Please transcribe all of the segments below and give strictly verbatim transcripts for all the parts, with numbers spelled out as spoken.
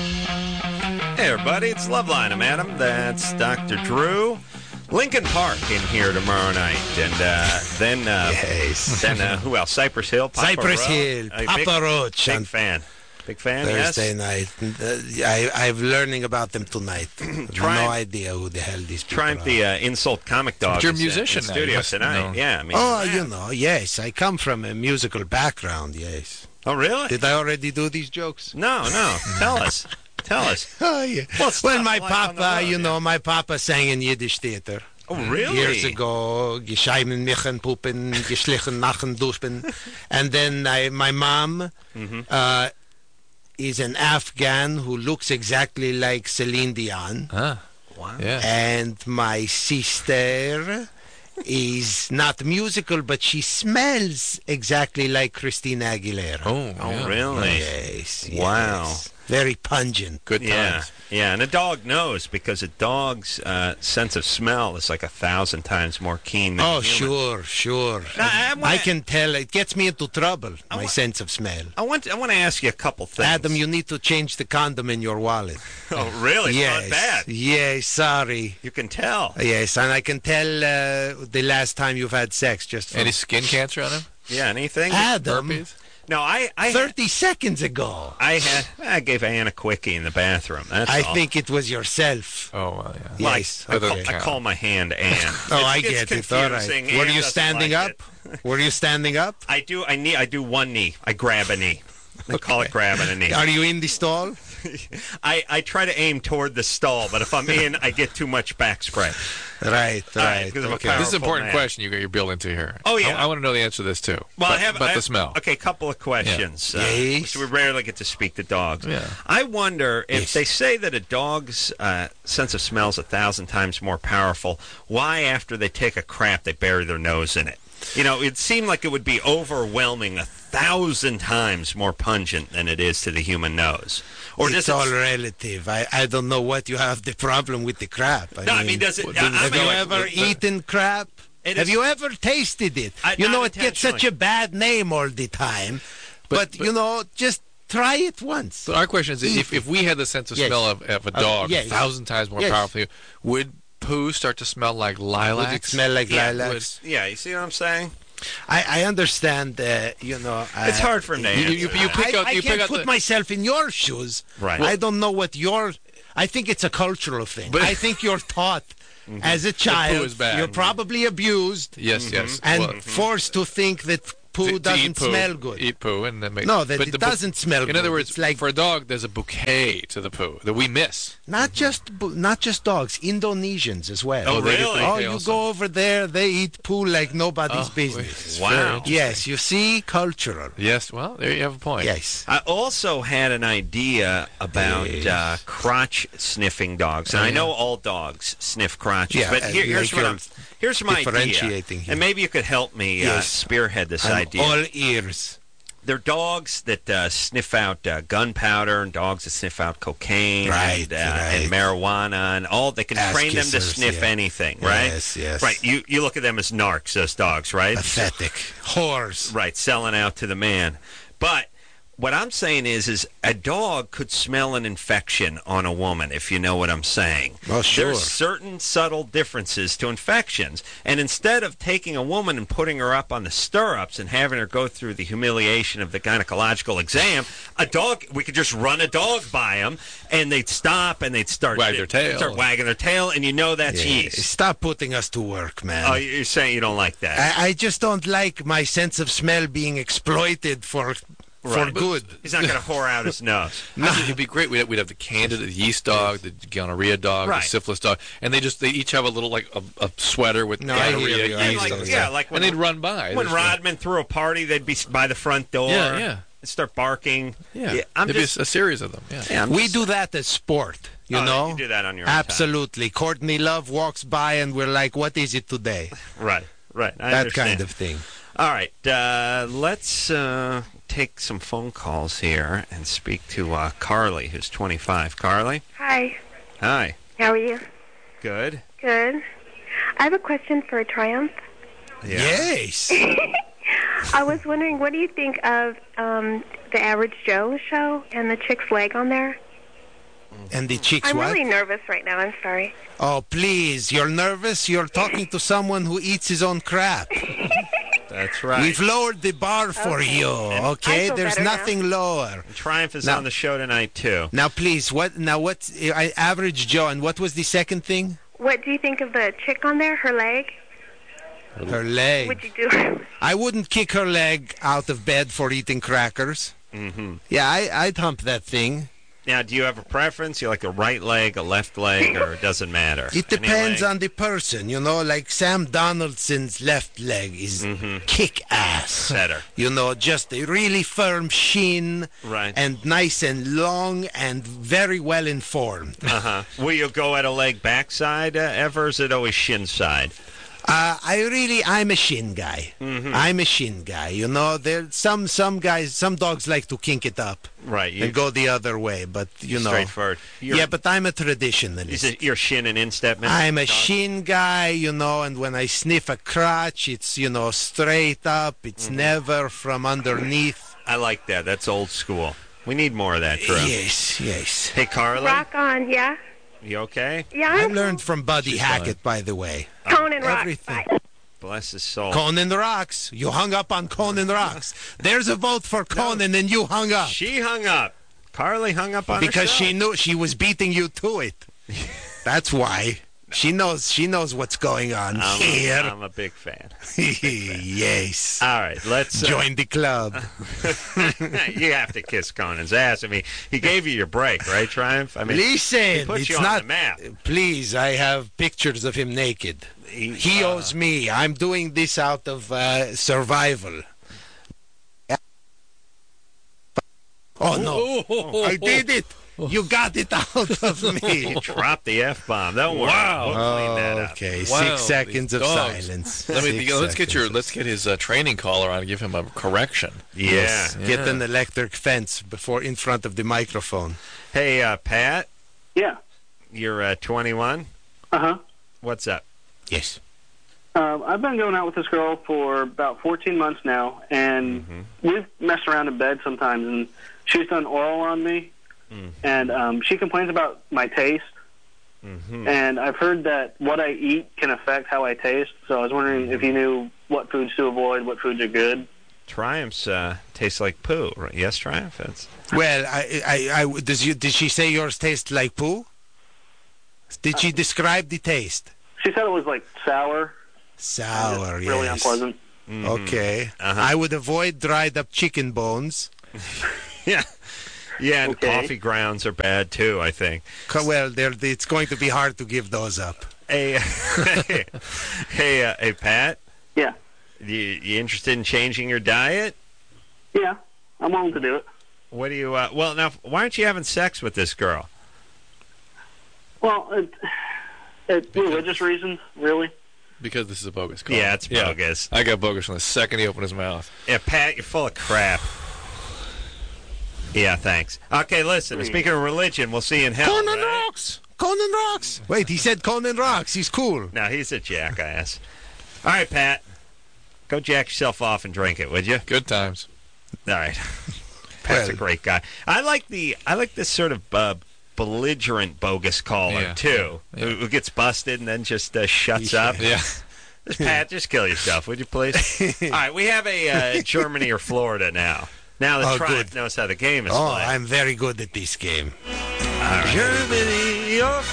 Hey, everybody, it's Loveline. I'm Adam. That's Doctor Drew. Lincoln Park in here tomorrow night. And uh, then, uh, yes. then uh, who else? Cypress Hill? Papa Cypress Roach? Hill, Uh, Papa big, Roach. Big on fan. Big fan, Thursday yes? night. Uh, I, I'm learning about them tonight. I have Triumph- no idea who the hell these people Triumph are. the uh, Insult Comic Dog. But you're a is, uh, musician in now. studio You must tonight. know. Yeah, I mean. Oh, yeah. you know, yes. I come from a musical background, yes. Oh, really? Did I already do these jokes? No, no. Tell us. Tell us. Oh, yeah. Well, it's Well, tough my life on the papa, road, you yeah. know, my papa sang in Yiddish theater. Oh, really? Years ago, gescheimen michen, pupen, geschlichen nachen, duspen. And then I, my mom Mm-hmm. uh, is an Afghan who looks exactly like Celine Dion. Ah, Wow. yeah. And my sister is not musical, but she smells exactly like Christina Aguilera. Oh, Oh, yeah. really? Yes, yes. Wow. Very pungent. Good Yeah, times. yeah, and a dog knows because a dog's uh, sense of smell is like a thousand times more keen than Oh, a human. sure, sure. Now, I wanna- I can tell. It gets me into trouble, I my wa- sense of smell. I want I want to ask you a couple things. Adam, you need to change the condom in your wallet. Oh, really? It's yes. not bad. Yes, sorry. You can tell. Yes, and I can tell uh, the last time you've had sex just from Any skin cancer on him? Yeah, anything? Adam. Herpes? No, I I thirty seconds ago. I had I gave Anna a quickie in the bathroom. That's I all. think it was yourself. Oh, well, yeah. Well, I- Yes. I, call, okay. I call my hand Ann. Oh, It's- I it's get it. All right. confusing. Were Ann you doesn't standing like up? Were you standing up? it. I do. I knee. I do one knee. I grab a knee. They call it grabbing a knee. Are you in the stall? I, I try to aim toward the stall, but if I'm in, I get too much back spray. Right, All right, right. 'cause I'm a okay. power- This is an important man. question you got your bill into here. Oh, yeah. I, I want to know the answer to this, too. Well, but, I have. But I the have- smell. Okay, couple of questions. Yeah. Uh, Yes. so we rarely get to speak to dogs. Yeah. I wonder if Yes. they say that a dog's uh, sense of smell is a thousand times more powerful. Why, after they take a crap, they bury their nose in it? You know, it seemed like it would be overwhelming, a thousand times more pungent than it is to the human nose. Or It's does it? all relative. I, I don't know what you have the problem with the crap. I No, I mean, mean, does it? Well, I- I have mean, you like, ever the- eaten crap? It Have is- you ever tasted it? I- you not know, it gets such intentionally. a bad name all the time. But, But- you know, just try it once. So our question is, if, if we had the sense of Yes. smell of, of a Uh, dog yes. a thousand times more Yes. powerful, would poo start to smell like lilacs? Would it smell like Yeah, lilacs? Yeah, you see what I'm saying? I, I understand, uh, you know. Uh, It's hard for him to You- answer. you- you that. pick I, out- I you can't pick out put the- myself in your shoes. Right. I don't know what your. I think it's a cultural thing. But- I think you're taught as a child. is bad. You're probably abused Yes, yes. and Well, forced to think that poo to- to doesn't eat poo, smell good. Eat poo and then make No, that but it the bu- doesn't smell In good. other words, It's like- for a dog, there's a bouquet to the poo that we miss. Not just bu- not just dogs, Indonesians as well. Oh, they get really? the Oh, bouquet you also. go over there, they eat poo like nobody's Oh, business. it's Wow. very interesting. Yes, you see, cultural. Yes, well, there you have a point. Yes. I also had an idea about Yes. uh, crotch sniffing dogs, and Oh, I yeah. know all dogs sniff crotches, Yeah, but uh, here, here's like what you're I'm. Here's my idea, differentiating here. and maybe you could help me uh, Yes. spearhead this I'm idea. all ears. They're dogs that uh, sniff out uh, gunpowder, and dogs that sniff out cocaine, Right, and, uh, right. and marijuana, and all. They can Ass train them to kissers, sniff yeah. anything, right? Yes, yes. Right. You you look at them as narcs, those dogs, right? Pathetic. Whores. Right, selling out to the man. But what I'm saying is, is a dog could smell an infection on a woman, if you know what I'm saying. Well, sure. There's certain subtle differences to infections. And instead of taking a woman and putting her up on the stirrups and having her go through the humiliation of the gynecological exam, a dog, we could just run a dog by them, and they'd stop, and they'd start, Wag their tail. start wagging their tail, and you know that's Yeah, yeast. Stop putting us to work, man. Oh, you're saying you don't like that. I, I just don't like my sense of smell being exploited for for Right. good. He's not going to whore out his nose. No. It'd be great. We'd have, we'd have the candida, the yeast dog, the gonorrhea dog, Right. the syphilis dog, and they just they each have a little like a, a sweater with No, I gonorrhea, hear you. I yeast, like- and yeah, stuff. like when- and they'd run by. When There's- Rodman threw a party, they'd be by the front door. Yeah, yeah. And start barking. yeah, I'm there'd just. be a series of them. Yeah. Yeah, I'm We just- do that as sport, you Oh, know? you do that on your own time. Absolutely. Courtney Love walks by and we're like, what is it today? Right, right. I that understand. kind of thing. All right, uh, let's uh, take some phone calls here and speak to uh, Carly, who's twenty-five. Carly? Hi. Hi. How are you? Good. Good. I have a question for Triumph. Yes. I was wondering, what do you think of um, the Average Joe show and the chick's leg on there? And the chicks I'm what? really nervous right now. I'm sorry. Oh, please. You're nervous? You're talking to someone who eats his own crap. That's right. We've lowered the bar for Okay. you, I okay? feel There's better now. nothing lower. Triumph is Now- on the show tonight, too. Now, please, what? Now, what? I average Joe, and what was the second thing? What do you think of the chick on there? Her leg? Her leg. What'd you do? I wouldn't kick her leg out of bed for eating crackers. Mm-hmm. Yeah, I, I'd hump that thing. Now, do you have a preference? You like a right leg, a left leg, or it doesn't matter? It Any depends leg? on the person, you know. Like Sam Donaldson's left leg is Mhm. kick-ass. Setter. You know, just a really firm shin Right. and nice and long and very well informed. Uh-huh. Will you go at a leg backside uh, ever, or is it always shin side? Uh, I really, I'm a shin guy. Mhm. I'm a shin guy. You know, there some some guys, some dogs like to kink it up Right. You, and go the other way, but you know. straightforward. You're, Yeah, but I'm a is traditionalist. it your shin and instep? man? I'm a Dog? shin guy, you know, and when I sniff a crotch, it's, you know, straight up. It's Mm-hmm. never from underneath. I like that. That's old school. We need more of that, Drew. Yes, yes. Hey, Carly, Rock on, yeah? you okay? Yeah, I I'm learned from Buddy She's Hackett, by the way. Conan Rock. everything. Bye. Bless his soul. Conan Rocks. You hung up on Conan Rocks. There's a vote for Conan, and you hung up. She hung up. Carly hung up on Because herself. she knew she was beating you to it. That's why. She knows she knows what's going on I'm, here. I'm a big fan. Yes. All right, let's uh, Join the club. you have to kiss Conan's ass. I mean, he gave you your break, right, Triumph? I mean, Listen, he put it's you on not. the map. Please, I have pictures of him naked. He, He uh, owes me. I'm doing this out of uh, survival. Oh no! I did it. You got it out of me. dropped the f bomb. Don't worry. Wow. We'll clean that up. Okay, Wow, six seconds these of dogs. silence. Let me, Six let's get your seconds. let's get his uh, training collar on and give him a correction. Yeah. Yes, get Yeah. an electric fence before in front of the microphone. Hey, uh, Pat, Yeah. you're uh, twenty-one. Uh huh. What's up? Yes. Um, I've been going out with this girl for about fourteen months now, and Mhm. we've messed around in bed sometimes, and she's done oral on me, Mhm. and um, she complains about my taste, Mm-hmm. and I've heard that what I eat can affect how I taste, so I was wondering if you knew what foods to avoid, what foods are good. Triumph's uh, tastes like poo. Right? Yes, Triumph. That's Well, I, I, I, does you, did she say yours tastes like poo? Did she describe the taste? She said it was like sour, Sour, and really yes. unpleasant. Mhm. Okay. Uh-huh. I would avoid dried up chicken bones. Yeah. Yeah, and Okay. coffee grounds are bad too, I think. Co- Well, they're, it's going to be hard to give those up. Hey, hey, uh, hey, Pat, Yeah. you, you interested in changing your diet? Yeah, I'm willing to do it. What do you? Uh, well, now, why aren't you having sex with this girl? Well, it, it, religious reasons, really. Because this is a bogus call. Yeah, it's bogus. I got bogus from the second he opened his mouth. Yeah, Pat, you're full of crap. Yeah, thanks. Okay, listen. Speaking of religion, we'll see you in hell. Conan right? rocks. Conan rocks. Wait, he said Conan rocks. He's cool. No, he's a jackass. All right, Pat, go jack yourself off and drink it, would you? Good times. All right. Pat's a Well- great guy. I like the I like this sort of uh, belligerent bogus caller Yeah, too, yeah, yeah. Who, who gets busted and then just uh, shuts up. Yeah. Just, Pat, just kill yourself, would you please? All right, we have a uh, Germany or Florida now. Now the Oh, Triumph good. knows how the game is Oh, played. I'm very good at this game. Germany or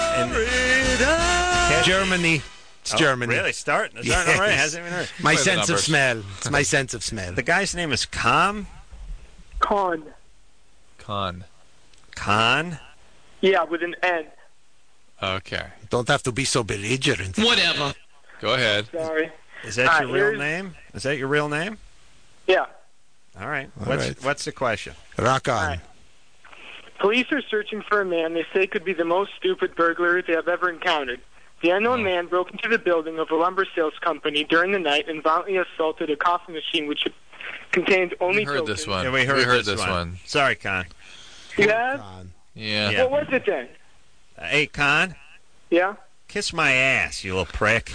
Florida. Germany. It's Oh, Germany. Really? Starting? It's starting already? Yes. Hasn't even heard. My Play the sense of numbers. smell. It's my sense of smell. The guy's name is Com. Con. Con. Con. Yeah, with an N. Okay. Don't have to be so belligerent. Go ahead. Sorry. Is that Uh, your real here's- name? Is that your real name? Yeah. All right. All what's right. what's the question? Rock on. Alright. Police are searching for a man they say could be the most stupid burglar they have ever encountered. The unknown man broke into the building of a lumber sales company during the night and violently assaulted a coffee machine which contained only We heard tokens. this one. Yeah, we heard, we heard this, this one. Sorry, Con. Yeah? On. Yeah. Yeah. What was it then? Uh, hey, Con. Yeah? Kiss my ass, you little prick.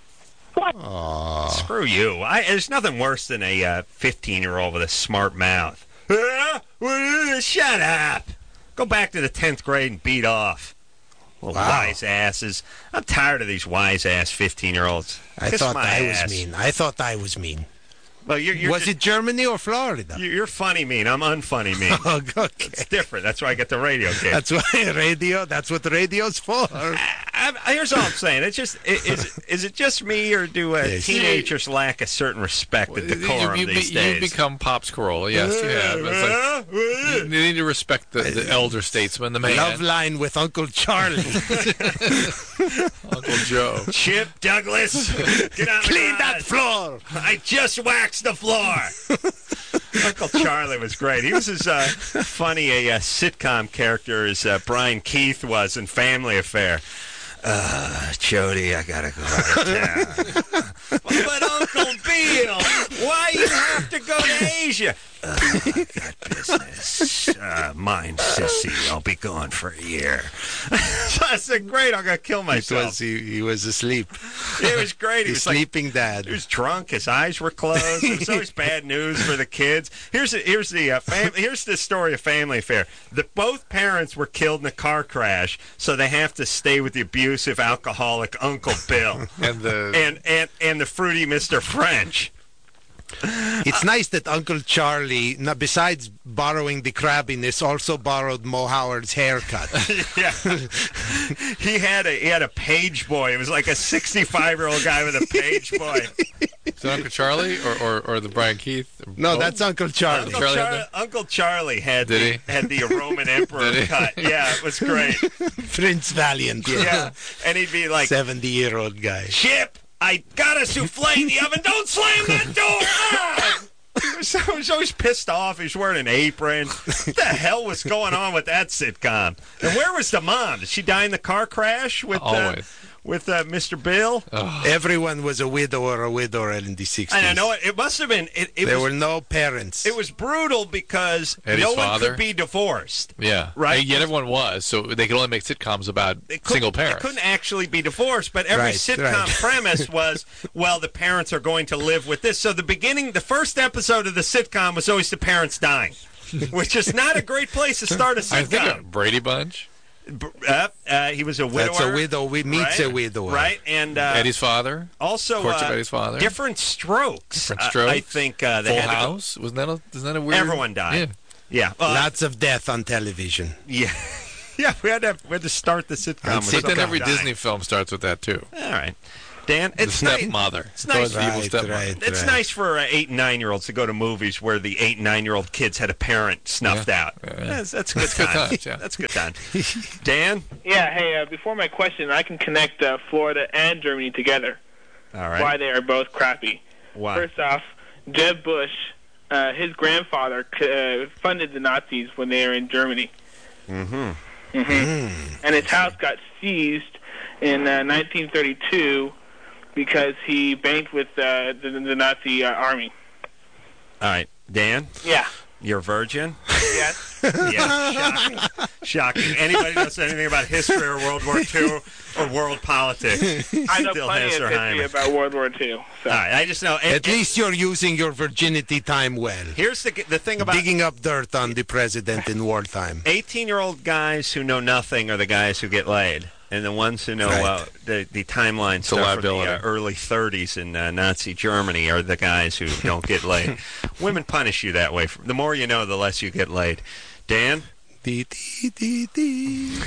Aw. Screw you. I, there's nothing worse than a uh, fifteen-year-old with a smart mouth. Ah, well, Shut up. Go back to the tenth grade and beat off. Little Wow. wise asses. I'm tired of these wise ass fifteen-year-olds. I Kiss thought my I ass. was mean. I thought I was mean. Well, you're, you're was just- it Germany or Florida? You're you're funny mean. I'm unfunny mean. Oh, okay. It's different. That's why I get the radio gig. That's why radio. That's what radio's for. I, I, here's all I'm saying. It's just i- is is it just me or do uh, Yes. teenagers lack a certain respect and decorum you, you, these you, days? you become Pops Corolla. Yes, you have. It's like, you need to respect the, the elder statesman, the man, Love line with Uncle Charlie. Uncle Joe. Chip Douglas, get out of the Clean that garage. floor. I just waxed the floor. Uncle Charlie was great. He was as uh, funny a uh, sitcom character as uh, Brian Keith was in Family Affair. Uh, Jody, I gotta go out of town. But Uncle Bill, why you have to go to Asia? Uh, I got business. Uh, mine, sissy. I'll be gone for a year. So I said, great, I'm gonna kill It myself. was he, he was asleep. It was great. He The was like, sleeping dad. he was drunk. His eyes were closed. It was always bad news for the kids. Here's the, here's the uh, fam- here's the story of Family Affair. The both parents were killed in a car crash, so they have to stay with the abusive, alcoholic Uncle Bill And the and and and the fruity Mister French. It's nice that Uncle Charlie, now besides borrowing the crabbiness, also borrowed Mo Howard's haircut. Yeah, he had a he had a page boy. It was like a sixty-five year old guy with a page boy. is that Uncle Charlie or, or, or the Brian Keith? No, Both? that's Uncle Charlie. Uncle Charlie had Charlie, Uncle Charlie had Did the, he? had the Roman Emperor Did he? cut. Yeah, it was great. Prince Valiant. Yeah, and he'd be like, seventy-year-old guy. Chip, I got a souffle in the oven. Don't slam that door! Ah! He was, he was always pissed off. He was wearing an apron. What the hell was going on with that sitcom? And where was the mom? Did she die in the car crash with uh, Always. with uh, Mister Bill? Everyone was a widow or a widower in the sixties. And I know it, it must have been. It, it There was. were no parents. It was brutal because Eddie's no one father? could be divorced. Yeah. Right. And yet everyone was, so they could only make sitcoms about They couldn't- single They parents. couldn't actually be divorced, but every Right, sitcom right. premise was, well, the parents are going to live with this. So the beginning, the first episode of the sitcom was always the parents dying, which is not a great place to start a I think sitcom. uh, Brady Bunch, B- Uh, uh, he was a widower. That's a widow. We meets right? a widower. Right, and uh, Eddie's father, also Courtship uh, Eddie's father. different strokes. Different Uh, Strokes. I think uh, they Full had to go- House. Wasn't that a, isn't that a weird? Everyone died. Yeah, uh, Lots of death on television. yeah, yeah. We had to we had to start the sitcom. And with But then someone every dying. Disney film starts with that too. All right, Dan. The It's nice. stepmother. It's nice. Always the evil Right, stepmother. right. It's nice for uh, eight and nine year olds to go to movies where the eight and nine year old kids had a parent snuffed Yeah. out. Yeah. That's, that's good good time. times, yeah. That's good time. Dan, Yeah, hey, uh, before my question, I can connect uh, Florida and Germany together. all right. Why they are both crappy. Why? First off, Jeb Bush, uh, his grandfather uh, funded the Nazis when they were in Germany. Mm-hmm. hmm And his house got seized in uh, nineteen thirty-two because he banked with uh, the, the Nazi uh, army. All right, Dan, Yeah. you're a virgin. Yes. Yeah, shocking. Shocking. Anybody knows anything about history or World War Two or world politics I know still plenty has of their history hymen. about World War Two. So. All right, I just know. and- At least you're using your virginity time well. here's the the thing about Digging up dirt on the president in wartime. eighteen-year-old guys who know nothing are the guys who get laid. And the ones who know Right. uh, the, the timeline a stuff from the liability. uh, early thirties in uh, Nazi Germany are the guys who don't get laid. Women punish you that way. The more you know, the less you get laid. Dan? Dee, dee, dee, dee.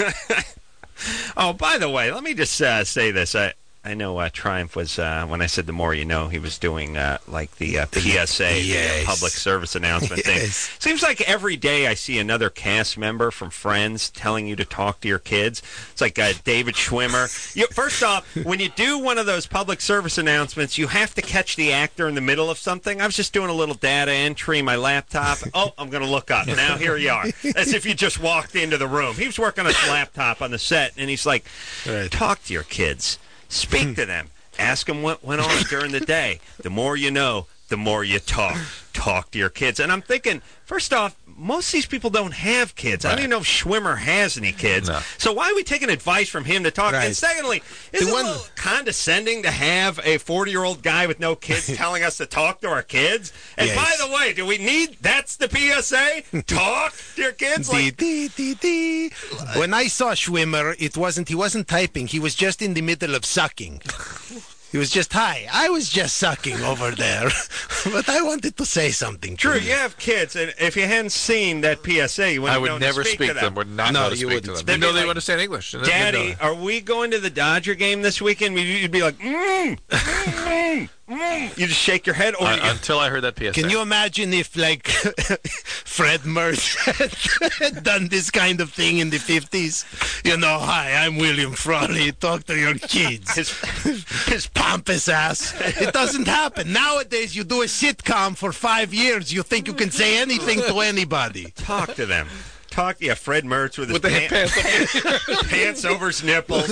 Oh, by the way, let me just uh, say this. I I know uh, Triumph was, uh, when I said the more you know, he was doing uh, like the uh, P S A, the Yes. uh, public service announcement thing. Yes. Seems like every day I see another cast member from Friends telling you to talk to your kids. It's like uh, David Schwimmer. You, first off, when you do one of those public service announcements, you have to catch the actor in the middle of something. I was just doing a little data entry, my laptop. Oh, I'm going to look up. Now here you are. As if you just walked into the room. He was working on his laptop on the set, and he's like, Right. talk to your kids. Speak to them. Ask them what went on during the day. The more you know, the more you talk. Talk to your kids. And I'm thinking, first off, most of these people don't have kids. I don't Right. even know if Schwimmer has any kids. No. So why are we taking advice from him to talk? Right. And secondly, is The it one- a little condescending to have a forty-year-old guy with no kids telling us to talk to our kids? And Yes. by the way, do we need, that's the P S A? Talk to your kids? Dee, Like, dee, dee, dee. When I saw Schwimmer, it wasn't. He wasn't typing. He was just in the middle of sucking. He was just, hi, I was just sucking over there. But I wanted to say something. Drew, to you have kids, and if you hadn't seen that P S A, you wouldn't I have would known never to speak, speak to to them. Would not No, know to you speak to wouldn't. them. They'd They know be they like, understand English. and they- Daddy, they know. are we going to the Dodger game this weekend? You'd be like, mm, mm, mm. You just shake your head. Or Uh, you, until I heard that P S A. Can you imagine if, like, Fred Mertz had, had done this kind of thing in the fifties? You know, hi, I'm William Frawley. Talk to your kids. his, His pompous ass. It doesn't happen. Nowadays, you do a sitcom for five years. You think you can say anything to anybody. talk to them. Talk, yeah, Fred Mertz with his With the pant- pants. pants over his nipples.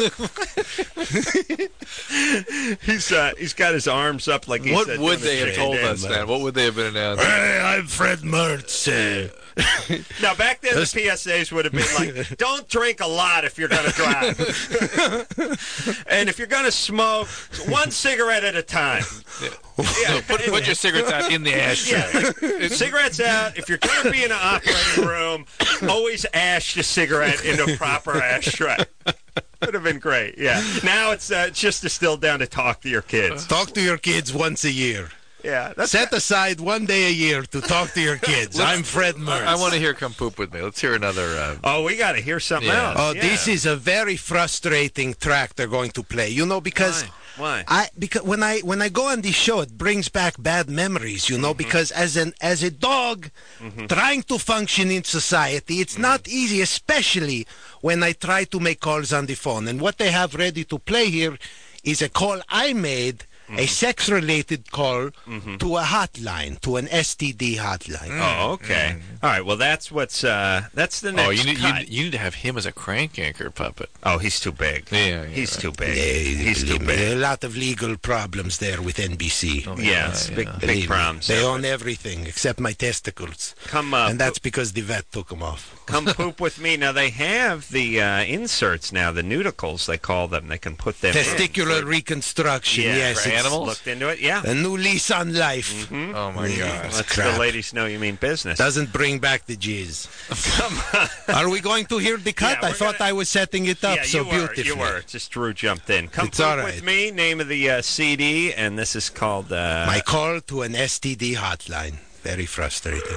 he's uh, he's got his arms up like he's What uh, would doing they a have told chicken us dance. then? What would they have been announcing? Hey, I'm Fred Mertz. Uh, Now, back then, the P S As would have been like, don't drink a lot if you're going to drive. And if you're going to smoke, one cigarette at a time. Yeah. Put, put your cigarettes out in the ashtray. Yeah. Cigarettes out. If you're going to be in an operating room, always ash the cigarette into a proper ashtray. Would have been great, yeah. Now it's uh, it's just distilled down to talk to your kids. talk to your kids once a year. Yeah, that's Set aside one day a year to talk to your kids. I'm Fred Mertz. I, I want to hear "Come Poop with Me." Let's hear another. Uh, Oh, we got to hear something Yeah. else. Oh, yeah. this is a very frustrating track they're going to play. You know, because Why? I because when I when I go on this show, it brings back bad memories. You know, because as an as a dog trying to function in society, it's not easy, especially when I try to make calls on the phone. And what they have ready to play here is a call I made. A sex-related call to a hotline, to an S T D hotline. Oh, okay. All right. Well, that's what's uh, that's the next. oh, you need, you, cut. need- you need to have him as a crank anchor puppet. Oh, he's too big. Yeah, yeah, he's right. too big. Yeah, he's too believe me, big. a lot of legal problems there with N B C. Oh, Yeah, it's big, yeah. big Believe me, problems. They own everything except my testicles. Come uh, and that's because the vet took them off. come poop with me. Now they have the uh, inserts now, the nudicles they call them. They can put them Testicular in. reconstruction, Yeah, yes. for it's animals? Looked into it. Yeah. A new lease on life. Hmm? Oh my Yeah. God! Let's crap. the ladies know you mean business. Doesn't bring back the jizz. Are we going to hear the cut? Yeah, I we're thought gonna- I was setting it up yeah, so you were. beautifully. You were. Just Drew jumped in. Come It's poop all with right. me. Name of the uh, C D, and this is called. Uh, My call to an S T D hotline. Very frustrating.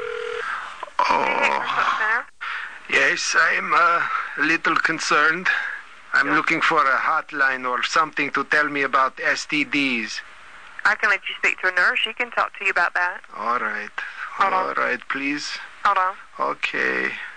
Center. Yes, I'm uh, a little concerned. I'm looking for a hotline or something to tell me about S T Ds. I can let you speak to a nurse. She can talk to you about that. All right. Hold on. All right, please. Hold on. Okay.